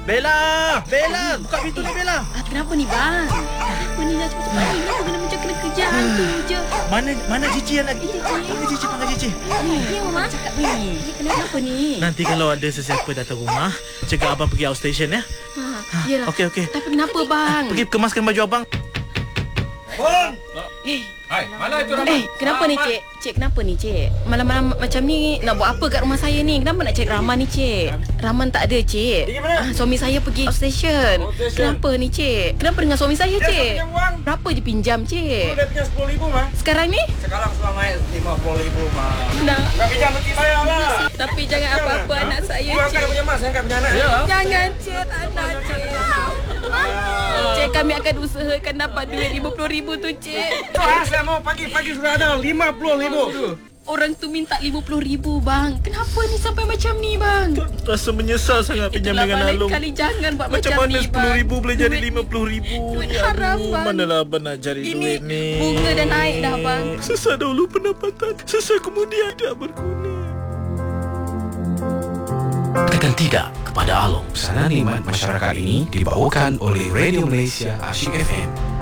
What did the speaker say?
Bella, buka pintu ni Bella. Kenapa ni bang? Kenapa ni dah cepat-cepat ni? Kenapa kena macam kena kerja hantu je? Mana Cici yang lagi? Panggil Cici. Ni Mama cakap ni. Kenapa ni? Nanti kalau ada sesiapa datang rumah, cakap abang pergi outstation ya. Yalah. Okey. Tapi kenapa bang? Pergi kemaskan baju abang. Bang. Hai, mana itu Rahman? Kenapa ni cik? Cik kenapa ni cik? Malam-malam macam ni nak buat apa kat rumah saya ni? Kenapa nak cari Rahman ni cik? Rahman tak ada cik. Suami saya pergi outstation. Kenapa ni cik? Kenapa dengan suami saya cik? Berapa je pinjam cik? Dia pinjam 10,000 mah. Sekarang ni? Sekarang selama 50,000 mah. Dah. Kau pinjam nanti bayar lah. Tapi jangan apa-apa anak saya Kau angkat cik. punya mas, angkat punya anak. Jangan cik, tak nak cik. Cik, kami akan usahakan dapat duit 50,000 tu cik. Saya mau pagi-pagi sudah ada 50,000. Orang tu minta 50,000 bang. Kenapa ni sampai macam ni bang? Rasa menyesal sangat pinjam Itulah dengan balik Along. kali jangan buat Macam macam mana ni 10,000 boleh jadi Duit- 50,000? duit haram, bang. Manalah abang nak cari Ini duit ni. bunga dah naik dah bang. Sesat dahulu pendapatan, sesat kemudian tidak berguna. Tekan tidak kepada Along. Pesanan nikmat masyarakat ini dibawakan oleh Radio Malaysia Asyik FM.